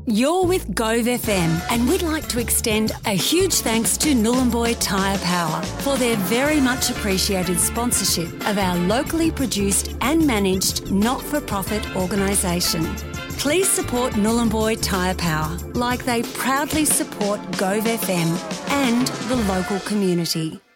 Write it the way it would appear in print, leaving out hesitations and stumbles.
You're with Gove FM, and we'd like to extend a huge thanks to Nhulunbuy Tyre Power for their very much appreciated sponsorship of our locally produced and managed not-for-profit organisation. Please support Nhulunbuy Tyre Power like they proudly support Gove FM and the local community.